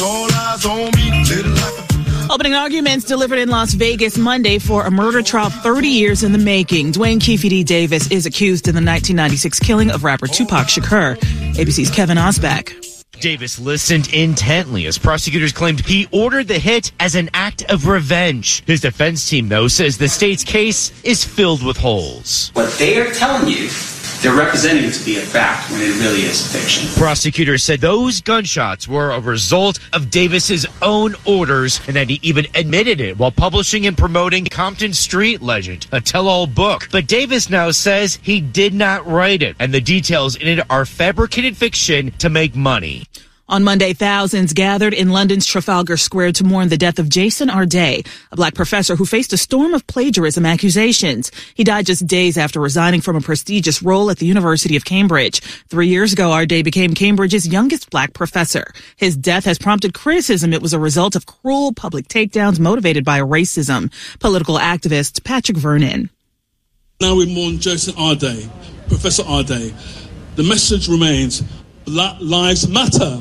Opening arguments delivered in Las Vegas Monday for a murder trial 30 years in the making. Dwayne Keefe D. Davis is accused in the 1996 killing of rapper Tupac Shakur. ABC's Kevin Osbeck.
Davis listened intently as prosecutors claimed he ordered the hit as an act of revenge. His defense team, though, says the state's case is filled with holes.
What they are telling you, they're representing it to be a fact when it really is fiction.
Prosecutors said those gunshots were a result of Davis's own orders and that he even admitted it while publishing and promoting Compton Street Legend, a tell-all book. But Davis now says he did not write it, and the details in it are fabricated fiction to make money.
On Monday, thousands gathered in London's Trafalgar Square to mourn the death of Jason Arday, a black professor who faced a storm of plagiarism accusations. He died just days after resigning from a prestigious role at the University of Cambridge. 3 years ago, Arday became Cambridge's youngest black professor. His death has prompted criticism it was a result of cruel public takedowns motivated by racism. Political activist Patrick Vernon.
Now we mourn Jason Arday, Professor Arday. The message remains, Black Lives Matter.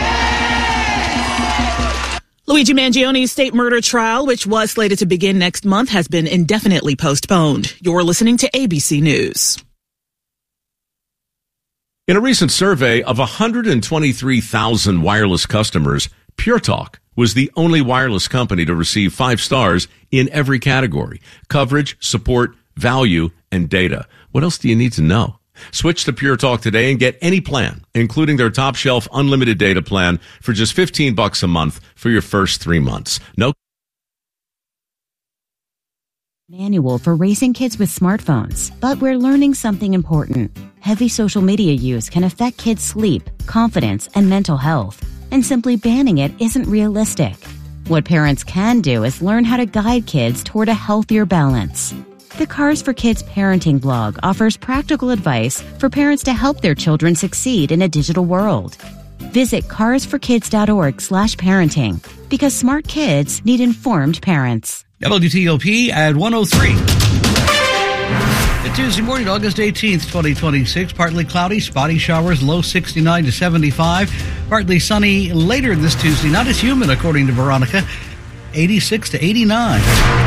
Luigi Mangioni's state murder trial, which was slated to begin next month, has been indefinitely postponed. You're listening to ABC News.
In a recent survey of 123,000 wireless customers, Pure Talk was the only wireless company to receive 5 stars in every category: coverage, support, value, and data. What else do you need to know? Switch to Pure Talk today and get any plan, including their top shelf unlimited data plan for just $15 a month for your first 3 months. No
manual for raising kids with smartphones, but we're learning something important. Heavy social media use can affect kids' sleep, confidence, and mental health, and simply banning it isn't realistic. What parents can do is learn how to guide kids toward a healthier balance. The Cars for Kids parenting blog offers practical advice for parents to help their children succeed in a digital world. Visit carsforkids.org/parenting because smart kids need informed parents.
WTOP at 103. It's Tuesday morning, August 18th, 2026. Partly cloudy, spotty showers, low 69 to 75. Partly sunny later this Tuesday. Not as humid, according to Veronica. 86 to 89.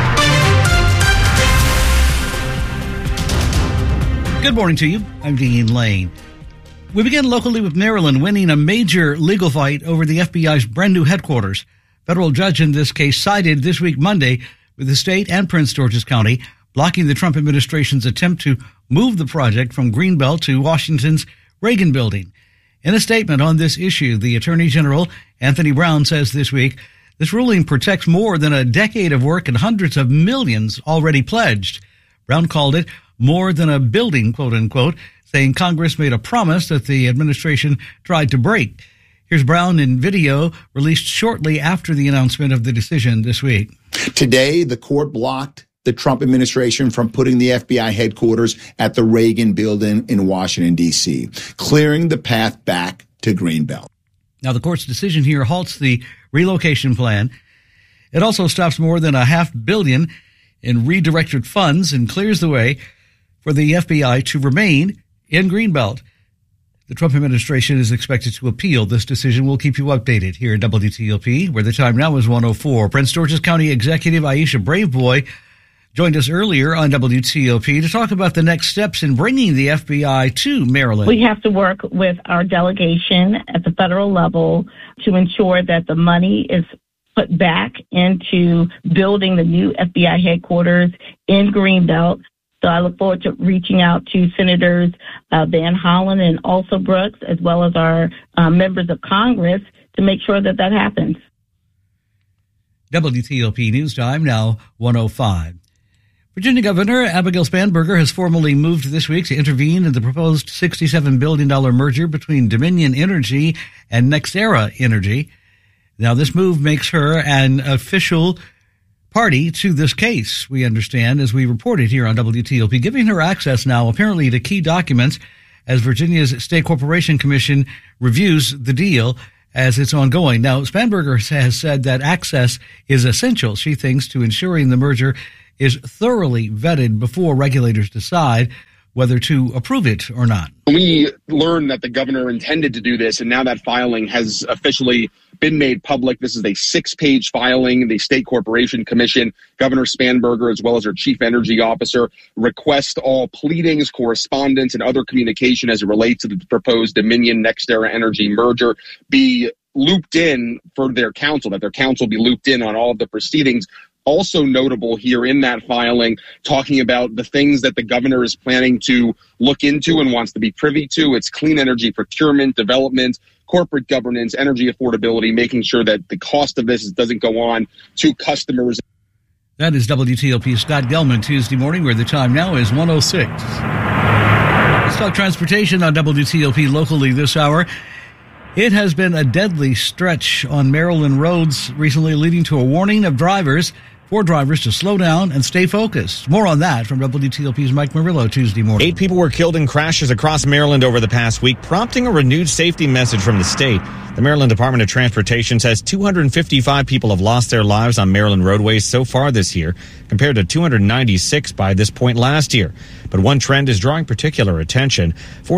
Good morning to you. I'm Dean Lane. We begin locally with Maryland winning a major legal fight over the FBI's brand new headquarters. Federal judge in this case sided this week Monday with the state and Prince George's County, blocking the Trump administration's attempt to move the project from Greenbelt to Washington's Reagan Building. In a statement on this issue, the Attorney General, Anthony Brown, says this week, this ruling protects more than a decade of work and hundreds of millions already pledged. Brown called it more than a building, quote unquote, saying Congress made a promise that the administration tried to break. Here's Brown in video released shortly after the announcement of the decision this week.
Today, the court blocked the Trump administration from putting the FBI headquarters at the Reagan Building in Washington, D.C., clearing the path back to Greenbelt.
Now, the court's decision here halts the relocation plan. It also stops more than $500 million in redirected funds and clears the way for the FBI to remain in Greenbelt. The Trump administration is expected to appeal this decision. We'll keep you updated here at WTOP, where the time now is 1:04. Prince George's County Executive Aisha Braveboy joined us earlier on WTOP to talk about the next steps in bringing the FBI to Maryland.
We have to work with our delegation at the federal level to ensure that the money is
put back into building the new FBI headquarters in Greenbelt. So I look forward to reaching out to Senators Van Hollen and also Brooks, as well as our members of Congress, to make sure that that happens.
WTOP News Time, now 1:05. Virginia Governor Abigail Spanberger has formally moved this week to intervene in the proposed $67 billion merger between Dominion Energy and NextEra Energy. Now, this move makes her an official party to this case, we understand, as we reported here on WTOP, giving her access now apparently to key documents as Virginia's State Corporation Commission reviews the deal as it's ongoing. Now, Spanberger has said that access is essential, she thinks, to ensuring the merger is thoroughly vetted before regulators decide whether to approve it or not.
We learned that the governor intended to do this, and now that filing has officially been made public. This is a 6-page filing. The State Corporation Commission, Governor Spanberger, as well as her chief energy officer, request all pleadings, correspondence, and other communication as it relates to the proposed Dominion NextEra Energy merger be looped in for their counsel, that their counsel be looped in on all of the proceedings. Also notable here in that filing, talking about the things that the governor is planning to look into and wants to be privy to. It's clean energy procurement, development, corporate governance, energy affordability, making sure that the cost of this doesn't go on to customers.
That is WTOP's Scott Gelman Tuesday morning, where the time now is 1:06. Let's talk transportation on WTOP locally this hour. It has been a deadly stretch on Maryland roads recently, leading to a warning of drivers to slow down and stay focused. More on that from WTOP's Mike Murillo Tuesday morning.
8 people were killed in crashes across Maryland over the past week, prompting a renewed safety message from the state. The Maryland Department of Transportation says 255 people have lost their lives on Maryland roadways so far this year, compared to 296 by this point last year. But one trend is drawing particular attention.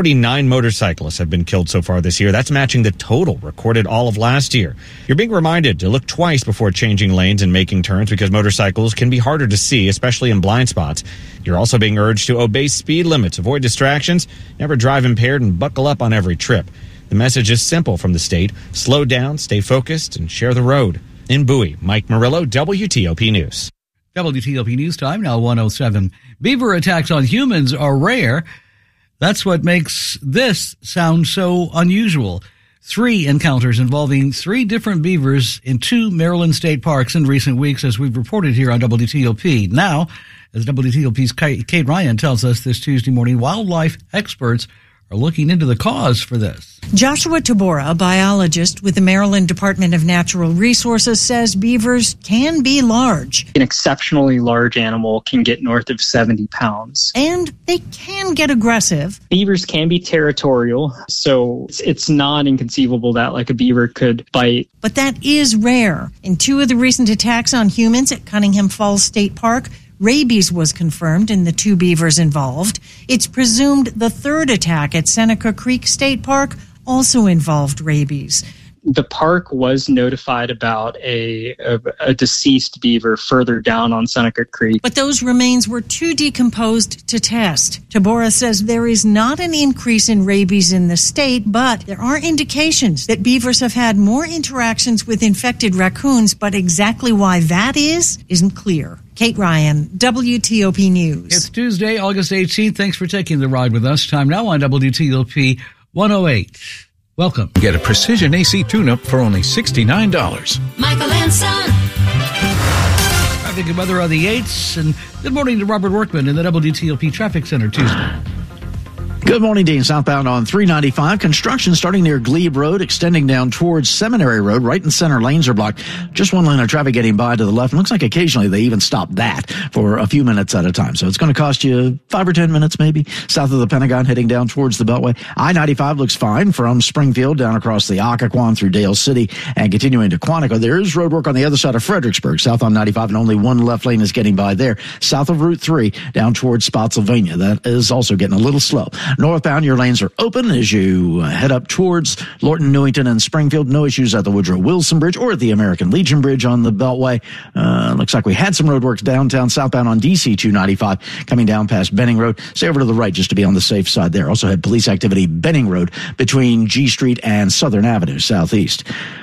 49 motorcyclists have been killed so far this year. That's matching the total recorded all of last year. You're being reminded to look twice before changing lanes and making turns because motorcycles can be harder to see, especially in blind spots. You're also being urged to obey speed limits, avoid distractions, never drive impaired, and buckle up on every trip. The message is simple from the state. Slow down, stay focused, and share the road. In Bowie, Mike Murillo, WTOP News.
WTOP News Time, now 1:07. Beaver attacks on humans are rare. That's what makes this sound so unusual. 3 encounters involving 3 different beavers in 2 Maryland state parks in recent weeks, as we've reported here on WTOP. Now, as WTOP's Kate Ryan tells us this Tuesday morning, wildlife experts are looking into the cause for this.
Joshua Tabora, a biologist with the Maryland Department of Natural Resources, says beavers can be large.
An exceptionally large animal can get north of 70 pounds.
And they can get aggressive.
Beavers can be territorial, so it's not inconceivable that like a beaver could bite.
But that is rare. In 2 of the recent attacks on humans at Cunningham Falls State Park, rabies was confirmed in the 2 beavers involved. It's presumed the 3rd attack at Seneca Creek State Park also involved rabies.
The park was notified about a deceased beaver further down on Seneca Creek.
But those remains were too decomposed to test. Tabora says there is not an increase in rabies in the state, but there are indications that beavers have had more interactions with infected raccoons, but exactly why that isn't clear. Kate Ryan, WTOP News.
It's Tuesday, August 18th. Thanks for taking the ride with us. Time now on WTOP 108. Welcome.
Get a precision AC tune-up for only $69.
Michael and Son.
Traffic and weather on the 8s. And good morning to Robert Workman in the WTOP Traffic Center Tuesday.
Good morning, Dean. Southbound on 395. Construction starting near Glebe Road, extending down towards Seminary Road. Right and center lanes are blocked. Just one lane of traffic getting by to the left. And looks like occasionally they even stop that for a few minutes at a time. So it's going to cost you 5 or 10 minutes maybe south of the Pentagon heading down towards the Beltway. I-95 looks fine from Springfield down across the Occoquan through Dale City and continuing to Quantico. There is road work on the other side of Fredericksburg, south on 95, and only one left lane is getting by there. South of Route 3 down towards Spotsylvania. That is also getting a little slow. Northbound, your lanes are open as you head up towards Lorton, Newington, and Springfield. No issues at the Woodrow Wilson Bridge or at the American Legion Bridge on the Beltway. Looks like we had some road work downtown, southbound on DC 295, coming down past Benning Road. Stay over to the right just to be on the safe side there. Also had police activity Benning Road between G Street and Southern Avenue southeast.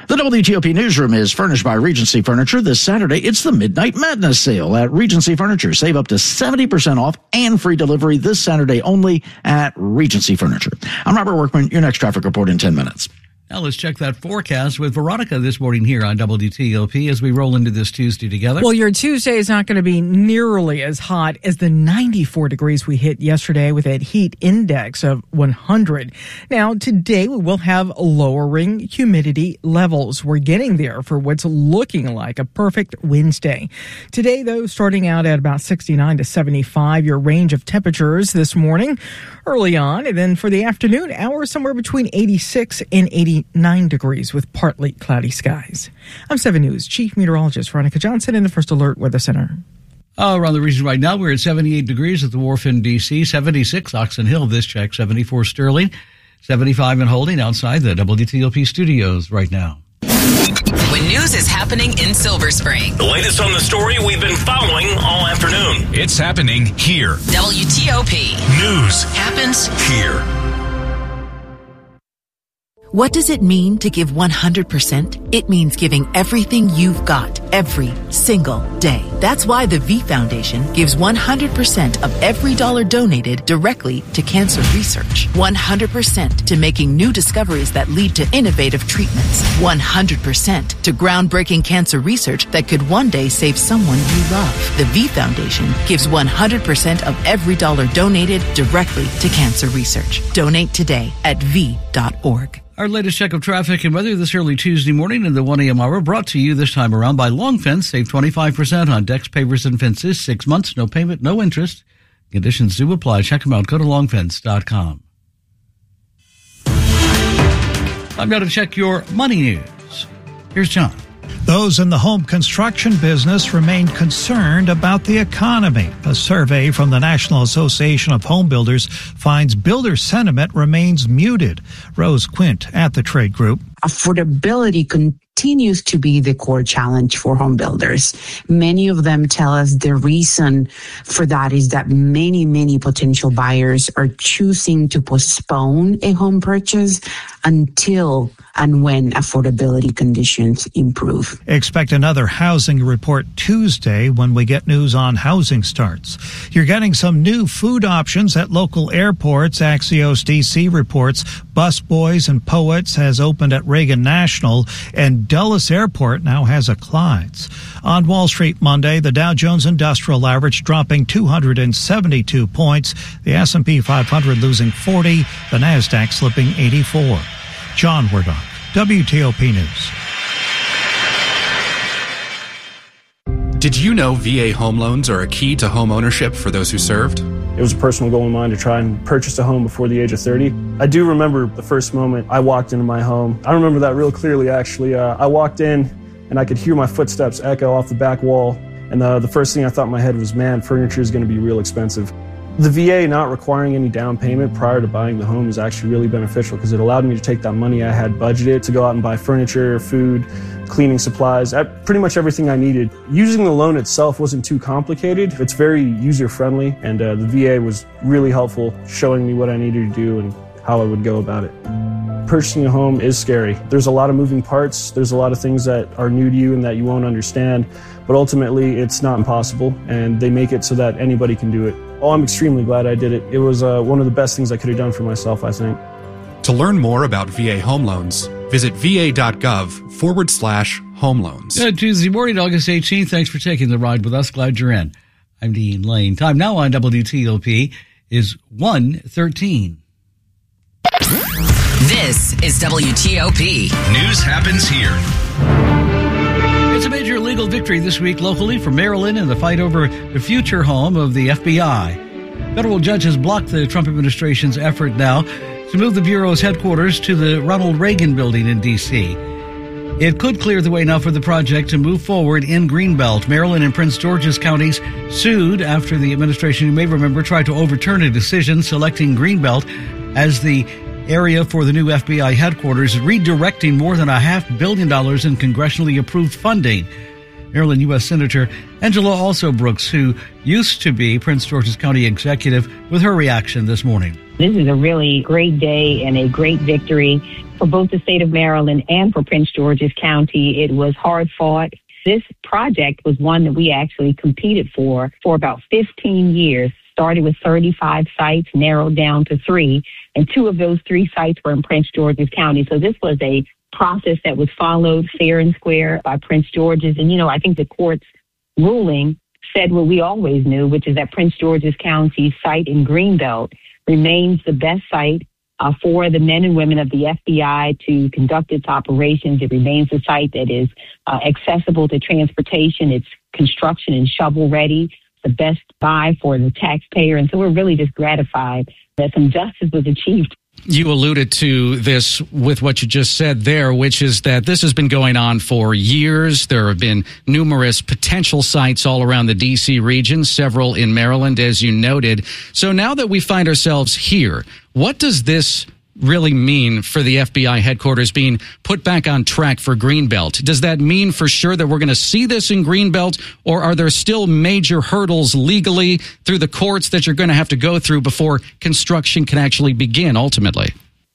The WTOP Newsroom is furnished by Regency Furniture. This Saturday, it's the Midnight Madness sale at Regency Furniture. Save up to 70% off and free delivery this Saturday only at Regency Furniture. I'm Robert Workman. Your next traffic report in 10 minutes.
Now let's check that forecast with Veronica this morning here on WTOP as we roll into this Tuesday together.
Well, your Tuesday is not going to be nearly as hot as the 94 degrees we hit yesterday with that heat index of 100. Now, today we will have lowering humidity levels. We're getting there for what's looking like a perfect Wednesday. Today, though, starting out at about 69 to 75, your range of temperatures this morning early on. And then for the afternoon hours, somewhere between 86 and 89 degrees with partly cloudy skies. I'm 7 News Chief Meteorologist Veronica Johnson in the First Alert Weather Center.
Around the region right now, we're at 78 degrees at the Wharf in D.C., 76 Oxon Hill, this check, 74 Sterling, 75 and holding outside the WTOP studios right now.
When news is happening in Silver Spring.
The latest on the story we've been following all afternoon.
It's happening here.
WTOP.
News
happens
here.
What does it mean to give 100%? It means giving everything you've got every single day. That's why the V Foundation gives 100% of every dollar donated directly to cancer research. 100% to making new discoveries that lead to innovative treatments. 100% to groundbreaking cancer research that could one day save someone you love. The V Foundation gives 100% of every dollar donated directly to cancer research. Donate today at V.org.
Our latest check of traffic and weather this early Tuesday morning in the 1 a.m. hour brought to you this time around by Long Fence. Save 25% on decks, pavers, and fences. 6 months, no payment, no interest. Conditions do apply. Check them out. Go to longfence.com. I'm going to check your money news. Here's John.
Those in the home construction business remain concerned about the economy. A survey from the National Association of Home Builders finds builder sentiment remains muted. Rose Quint at the trade group.
Affordability continues to be the core challenge for home builders. Many of them tell us the reason for that is that many potential buyers are choosing to postpone a home purchase until and when affordability conditions improve.
Expect another housing report Tuesday when we get news on housing starts. You're getting some new food options at local airports. Axios DC reports Busboys and Poets has opened at Reagan National, and Dulles Airport now has a Clyde's. On Wall Street Monday, the Dow Jones Industrial Average dropping 272 points, the S&P 500 losing 40, the Nasdaq slipping 84. John Wardog, WTOP News.
Did you know VA home loans are a key to home ownership for those who served?
It was a personal goal of mine to try and purchase a home before the age of 30. I do remember the first moment I walked into my home. I remember that real clearly, actually. I walked in and I could hear my footsteps echo off the back wall. And the first thing I thought in my head was, man, furniture is going to be real expensive. The VA not requiring any down payment prior to buying the home is actually really beneficial because it allowed me to take that money I had budgeted to go out and buy furniture, food, cleaning supplies, pretty much everything I needed. Using the loan itself wasn't too complicated. It's very user-friendly, and the VA was really helpful, showing me what I needed to do and how I would go about it. Purchasing a home is scary. There's a lot of moving parts. There's a lot of things that are new to you and that you won't understand, but ultimately it's not impossible, and they make it so that anybody can do it. Oh, I'm extremely glad I did it. It was one of the best things I could have done for myself, I think.
To learn more about VA home loans, visit va.gov/home loans.
Tuesday morning, August 18th. Thanks for taking the ride with us. Glad you're in. I'm Dean Lane. Time now on WTOP is 1:13.
This is WTOP.
News happens here.
It's a major legal victory this week locally for Maryland in the fight over the future home of the FBI. Federal judges blocked the Trump administration's effort now to move the Bureau's headquarters to the Ronald Reagan building in D.C. It could clear the way now for the project to move forward in Greenbelt. Maryland and Prince George's counties sued after the administration, you may remember, tried to overturn a decision selecting Greenbelt as the area for the new FBI headquarters, redirecting more than $500 million in congressionally approved funding. Maryland U.S. Senator Angela Also Brooks, who used to be Prince George's County executive, with her reaction this morning.
This is a really great day and a great victory for both the state of Maryland and for Prince George's County. It was hard fought. This project was one that we actually competed for about 15 years. Started with 35 sites, narrowed down to 3, and 2 of those 3 sites were in Prince George's County. So this was a process that was followed fair and square by Prince George's. And, I think the court's ruling said what we always knew, which is that Prince George's County site in Greenbelt remains the best site for the men and women of the FBI to conduct its operations. It remains a site that is accessible to transportation. It's construction and shovel ready. The best buy for the taxpayer. And so we're really just gratified that some justice was achieved.
You alluded to this with what you just said there, which is that this has been going on for years. There have been numerous potential sites all around the D.C. region, several in Maryland, as you noted. So now that we find ourselves here, what does this really mean for the FBI headquarters being put back on track for Greenbelt? Does that mean for sure that we're going to see this in Greenbelt, or are there still major hurdles legally through the courts that you're going to have to go through before construction can actually begin ultimately?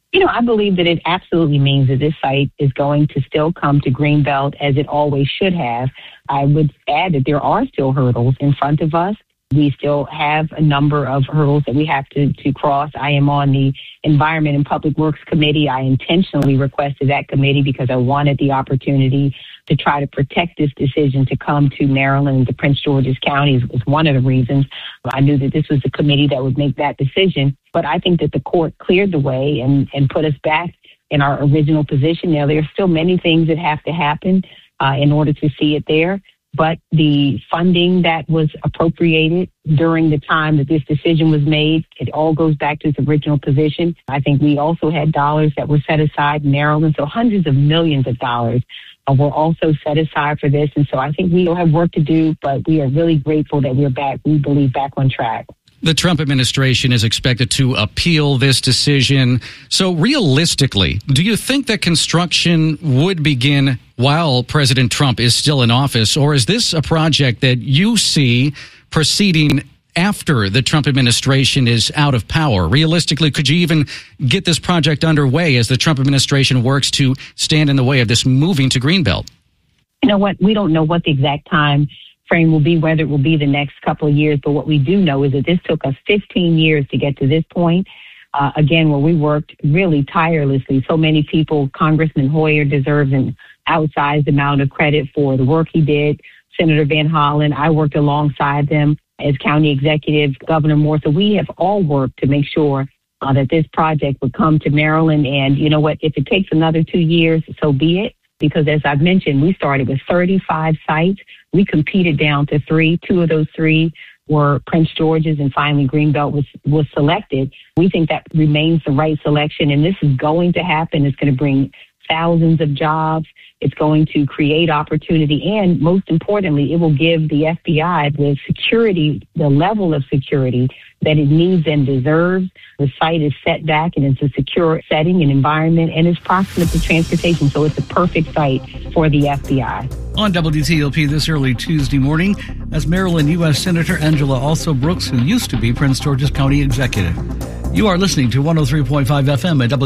I believe that it absolutely means that this site is going to still come to Greenbelt as it always should have. I would add that there are still hurdles in front of us. We still have a number of hurdles that we have to cross. I am on the Environment and Public Works Committee. I intentionally requested that committee because I wanted the opportunity to try to protect this decision to come to Maryland and to Prince George's County. It was one of the reasons. I knew that this was the committee that would make that decision. But I think that the court cleared the way and put us back in our original position. Now, there are still many things that have to happen in order to see it there. But the funding that was appropriated during the time that this decision was made, it all goes back to its original position. I think we also had dollars that were set aside in Maryland. So hundreds of millions of dollars were also set aside for this. And so I think we still have work to do, but we are really grateful that we're back, we believe, back on track.
The Trump administration is expected to appeal this decision. So realistically, do you think that construction would begin while President Trump is still in office? Or is this a project that you see proceeding after the Trump administration is out of power? Realistically, could you even get this project underway as the Trump administration works to stand in the way of this moving to Greenbelt?
You know what? We don't know what the exact time frame will be, whether it will be the next couple of years. But what we do know is that this took us 15 years to get to this point. Again, where we worked really tirelessly. So many people, Congressman Hoyer deserves an outsized amount of credit for the work he did. Senator Van Hollen, I worked alongside them as county executive, Governor Moore. So we have all worked to make sure that this project would come to Maryland. And you know what? If it takes another 2 years, so be it. Because as I've mentioned, we started with 35 sites. We competed down to 3. 2 of those 3 were Prince George's, and finally Greenbelt was selected. We think that remains the right selection, and this is going to happen. It's going to bring thousands of jobs. It's going to create opportunity, and most importantly, it will give the FBI the security, the level of security that it needs and deserves. The site is set back, and it's a secure setting and environment, and it's proximate to transportation, so it's a perfect site for the FBI.
On WTOP this early Tuesday morning, as Maryland U.S. Senator Angela Also Brooks, who used to be Prince George's County executive. You are listening to 103.5 FM at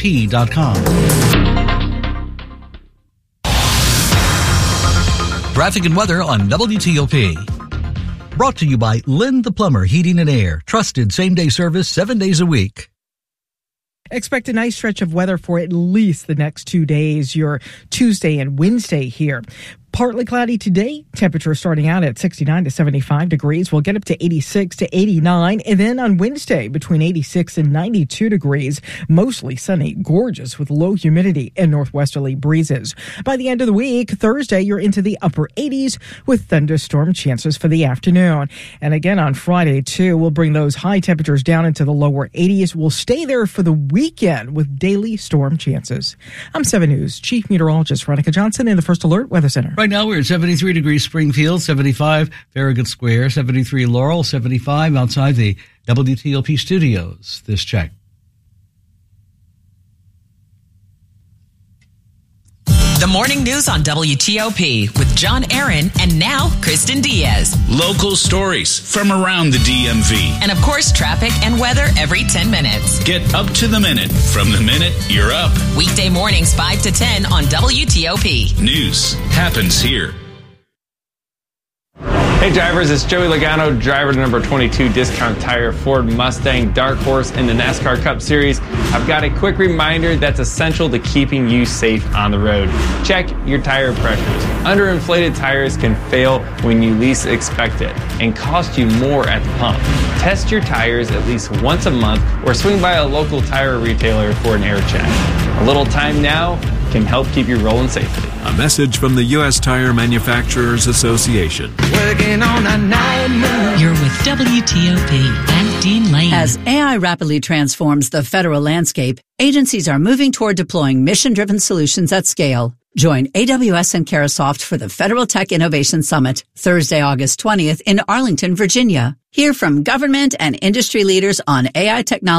WTOP.com.
Traffic and weather on WTOP. Brought to you by Lynn the Plumber Heating and Air. Trusted same-day service 7 days a week.
Expect a nice stretch of weather for at least the next 2 days, your Tuesday and Wednesday here. Partly cloudy today. Temperature starting out at 69 to 75 degrees. We'll get up to 86 to 89. And then on Wednesday, between 86 and 92 degrees. Mostly sunny, gorgeous with low humidity and northwesterly breezes. By the end of the week, Thursday, you're into the upper 80s with thunderstorm chances for the afternoon. And again on Friday, too, we'll bring those high temperatures down into the lower 80s. We'll stay there for the weekend with daily storm chances. I'm 7 News Chief Meteorologist Veronica Johnson in the First Alert Weather Center.
Right now we're at 73 degrees Springfield, 75 Farragut Square, 73 Laurel, 75 outside the WTOP studios. This check.
The morning news on WTOP with John Aaron and now Kristen Diaz.
Local stories from around the DMV.
And of course, traffic and weather every 10 minutes.
Get up to the minute from the minute you're up.
Weekday mornings 5 to 10 on WTOP.
News happens here.
Hey drivers, it's Joey Logano, driver to number 22 Discount Tire Ford Mustang Dark Horse in the NASCAR Cup Series. I've got a quick reminder that's essential to keeping you safe on the road. Check your tire pressures. Underinflated tires can fail when you least expect it and cost you more at the pump. Test your tires at least once a month or swing by a local tire retailer for an air check. A little time now can help keep you rolling safely.
A message from the U.S. Tire Manufacturers Association.
Working on a nightmare.
You're with WTOP and Dean Lane. As AI rapidly transforms the federal landscape, agencies are moving toward deploying mission-driven solutions at scale. Join AWS and Carahsoft for the Federal Tech Innovation Summit, Thursday, August 20th in Arlington, Virginia. Hear from government and industry leaders on AI technology